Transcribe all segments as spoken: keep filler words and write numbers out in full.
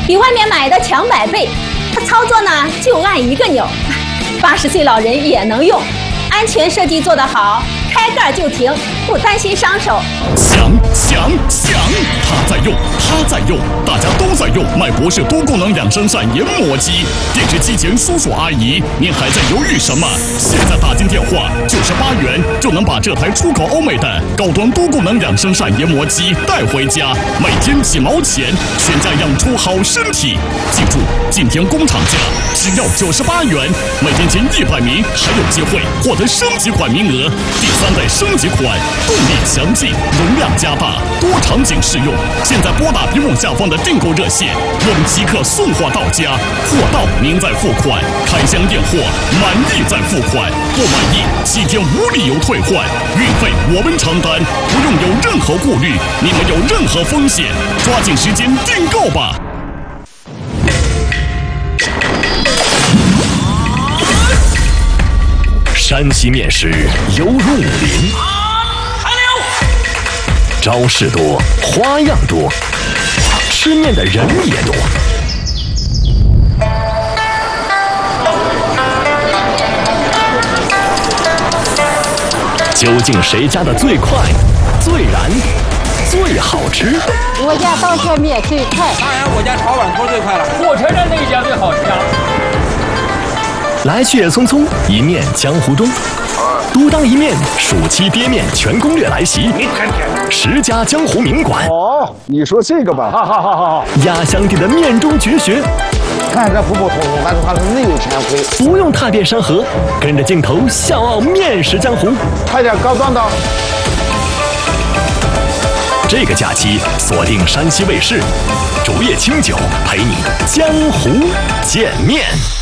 比外面买的强百倍。它操作呢就按一个钮，八十岁老人也能用，安全设计做得好，开盖就停，不担心伤手。 响响响，它在用，它在用，大家都在用麦博士多功能养生扇研磨机。电视机前叔叔阿姨，您还在犹豫什么？现在打进电话，九十八元就能把这台出口欧美的高端多功能养生扇研磨机带回家，每天几毛钱，全家养出好身体。记住，今天工厂价只要九十八元，每天前一百名还有机会获得升级款名额。第三代升级款，动力强劲，容量加大，多场景适用。现在拨打屏幕下方的订购热线，我们即刻送货到家，货到您再付款，开箱验货，满意再付款，不满意七天无理由退换，运费我们承担，不用有任何顾虑，你们有任何风险，抓紧时间订购吧。山西面食犹如武林，招式多，花样多，吃面的人也多。究竟谁家的最快、最燃、最好吃？ 我家刀削面最快， 当然我家炒碗头最快了。 火车站那一家最好吃啊！ 来去也匆匆，一面江湖中。独当一面，暑期憋面全攻略来袭，十家江湖名馆。 哦，你说这个吧， 好好好好好。 压箱底的面中绝学， 看这普普通通，但是它是内有全亏。 不用踏遍山河，跟着镜头笑傲面食江湖。 快点高端刀。 这个假期锁定山西卫视，竹叶青酒陪你江湖见面。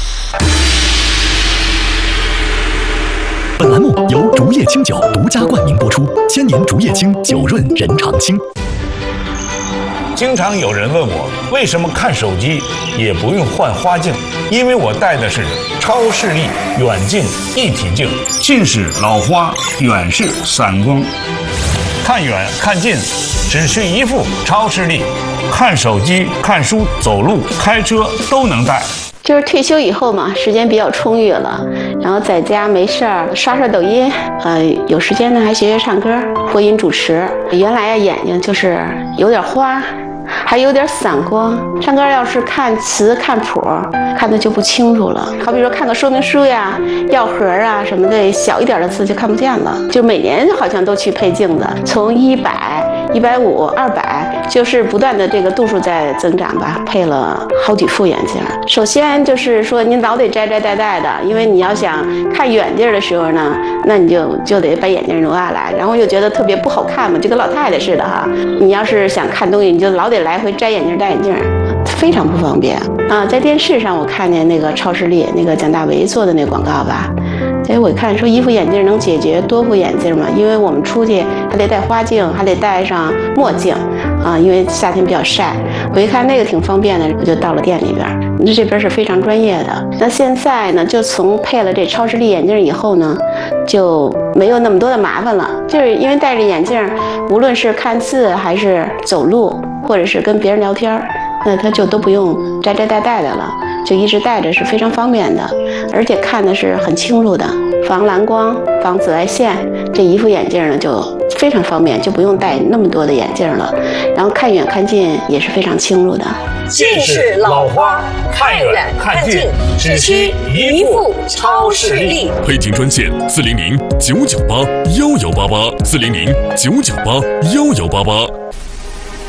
本栏目由竹叶青酒独家冠名播出，千年竹叶青，酒润人常青。 经常有人问我，为什么看手机也不用换花镜？因为我戴的是超视力远近一体镜，近视老花，远视散光。看远看近，只需一副超视力，看手机、看书、走路、开车都能戴。 就是退休以后嘛，时间比较充裕了，然后在家没事儿刷刷抖音，呃，有时间呢还学学唱歌、播音主持。原来呀眼睛就是有点花，还有点散光，唱歌要是看词看谱，看的就不清楚了。好比说看个说明书呀、药盒啊什么的，小一点的字就看不见了。就每年好像都去配镜子，从一百、一百五、二百，就是不断的这个度数在增长吧，配了好几副眼镜。首先就是说您老得摘摘戴戴的，因为你要想看远近的时候呢，那你就就得把眼镜挪下来，然后又觉得特别不好看嘛，就跟老太太似的哈。你要是想看东西，你就老得来回摘眼镜戴眼镜，非常不方便啊。在电视上我看见那个超视力那个蒋大为做的那广告吧，所以我看说一副眼镜能解决多副眼镜嘛，因为我们出去还得戴花镜，还得戴上墨镜啊，因为夏天比较晒。我一看那个挺方便的，我就到了店里边。那这边是非常专业的。那现在呢，就从配了这超视力眼镜以后呢，就没有那么多的麻烦了，就是因为戴着眼镜，无论是看字还是走路，或者是跟别人聊天，那他就都不用摘摘戴戴的了，就一直戴着是非常方便的，而且看的是很清楚的，防蓝光、防紫外线。这一副眼镜呢就非常方便，就不用戴那么多的眼镜了，然后看远看近也是非常清楚的。 近视老花，看远看近，只需一副超视力。 配镜专线：四零零九九八幺幺八八，四零零九九八幺幺八八。